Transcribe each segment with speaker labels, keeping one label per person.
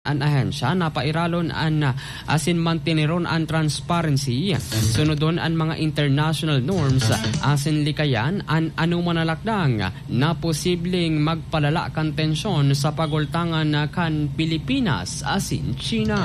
Speaker 1: an ahensya napairalon an asin mantineron an transparency sunodon an mga international norms asin likayan an anuman nalakdang na posibleng magpalala kan tensyon sa pagultangan kan Pilipinas asin China.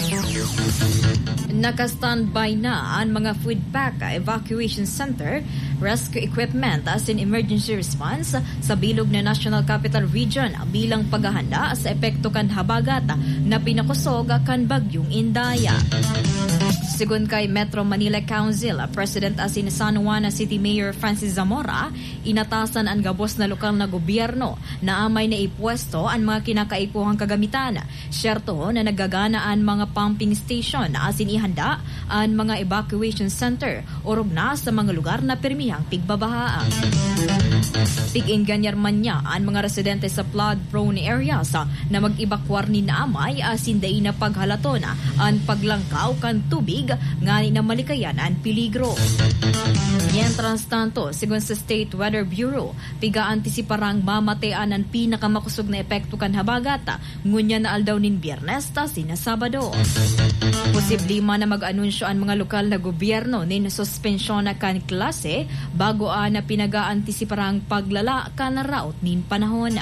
Speaker 2: Naka-standby na ang mga food pack evacuation center, rescue equipment asin emergency response sa bilog na National Capital Region bilang paghahanda sa epekto kan habagat na pinakusog kan bagyong Indaya. Sigun kay Metro Manila Council, President asin San Juan City Mayor Francis Zamora, inatasan ang gabos na lokal na gobyerno na amay na ipwesto ang mga kinakaipuhang kagamitan. Syerto na nagagana ang mga pumping station asin ihanda ang mga evacuation center orog na sa mga lugar na permihang pigbabahaan. Pig-inganyar man niya ang mga residente sa flood-prone areas na mag-evacuar ni naamay asin day na paghalaton ang paglangkaw kan tubig ngani na malikayan ang peligro. Mientras tanto, sigun sa State Weather Bureau, piga-antisiparang mamatean ang pinakamakusog na epekto kan habagata ngunya na aldaw nin Biyernes ta sina Sabado. Posible man na mag-anunsyo ang mga lokal na gobyerno nin suspensyon na kan klase bago na pinaga-antisiparang paglala kan raot nin panahon.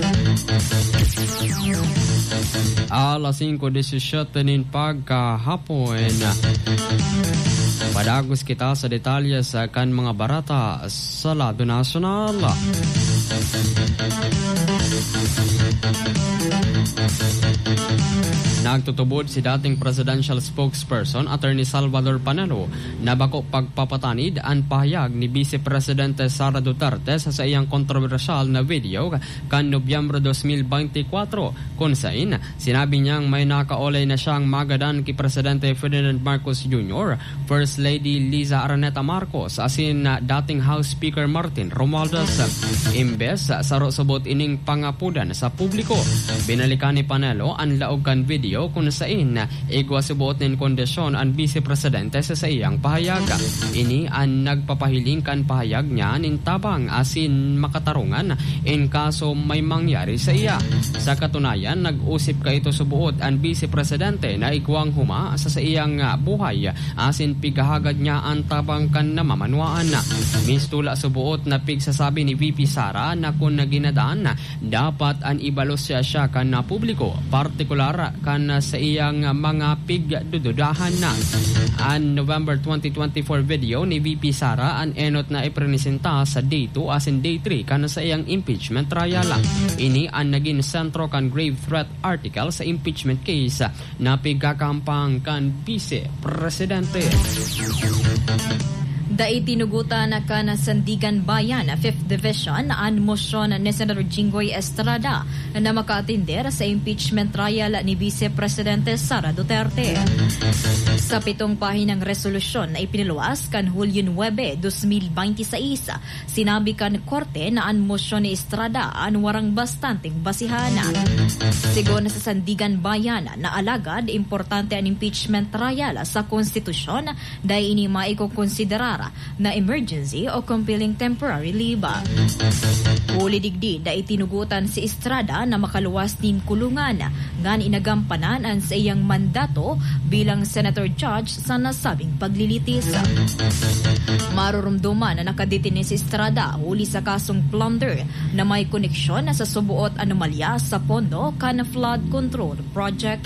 Speaker 1: Alas 5:17 nin pagkahapon. Padagos kita sa detalye sa kan mga barata sa lado nasyonal. Nagtutubod si dating presidential spokesperson Attorney Salvador Panelo na bako pagpapatanid ang pahayag ni Vice Presidente Sara Duterte sa iyang kontrobersyal na video kan Nobyembre 2024 kung saan sinabi niyang may nakaolay na siyang magadan kay Presidente Ferdinand Marcos Jr., First Lady Liza Araneta Marcos asin dating House Speaker Martin Romualdez. Imbes sarosubot ining pangapudan sa publiko, binalikan ni Panelo ang laog kan video kung saan igwasubot nin kondisyon ang Vice Presidente sa iyang pahayag. Ini ang nagpapahiling kan pahayag niya nintabang asin makatarungan in kaso may mangyari sa iya. Sa katunayan, nag-usip ka ito subuot ang Vice Presidente na igwang huma sa iyang buhay asin pigahagad niya ang tabang kan namamanwaan. Mistula subuot na pigsasabi ni VP Sara na kung naginadaan dapat ang ibalos siya kan na publiko, partikular kan sa iyang mga pigdududahan na. Ang November 2024 video ni VP Sara ang enot na iprenisenta sa Day 2 asin Day 3 kan sa iyang impeachment trial. Ini ang naging sentro kan grave threat article sa impeachment case na pigkakampang kan Vice Presidente.
Speaker 2: Dai tinugutan na kan Sandigan Bayan 5th Division ang mosyon ni Senator Jinggoy Estrada na makaatender sa impeachment trial ni Vice Presidente Sara Duterte. Sa 7 pahinang resolusyon na ipiniluwas kan Hulyo 9, 2026, sinabi kan Korte na ang mosyon ni Estrada ang warang bastanteng basihana. Sigon sa Sandigan Bayan na alagad importante ang impeachment trial sa konstitusyon dahil ini maikukonsiderar na emergency o compelling temporary leave. Uli digdi da itinugutan si Estrada na makaluwas din kulungan ngan inagampanan ang sa iyang mandato bilang senator judge sa nasabing paglilitis. Marurumduman na nakadetine si Estrada uli sa kasong plunder na may koneksyon sa subuot anomalya sa pondo kan flood control project.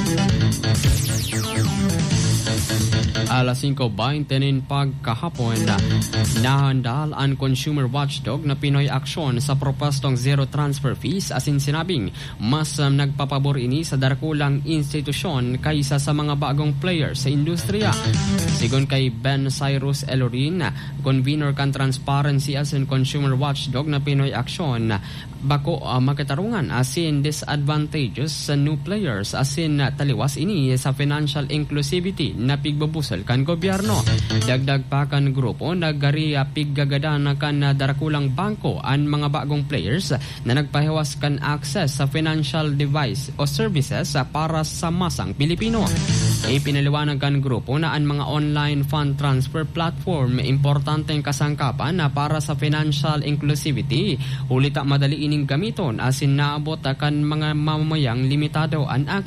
Speaker 1: Alas 5:20 nin pagkahapon, nahandal ang Consumer Watchdog na Pinoy aksyon sa propostong zero transfer fees asin sinabing mas nagpapabor ini sa darkulang institusyon kaysa sa mga bagong players sa industriya. Sigon kay Ben Cyrus Elorin, convener kan Transparency asin Consumer Watchdog na Pinoy aksyon, bako makatarungan asin disadvantageous sa new players asin taliwas ini sa financial inclusivity na pigbabusol level kan gobyerno. Dagdag pa kan grupo nagari piggagadan kan darakulang bangko an mga bagong players na nagpahiwas kan access sa financial device o services para sa masang Pilipino. Ipinaliwanag kan grupo na ang mga online fund transfer platform importanteng kasangkapan na para sa financial inclusivity. Ulit madali ining gamiton asin naabot kan mga mamamayang limitado ang access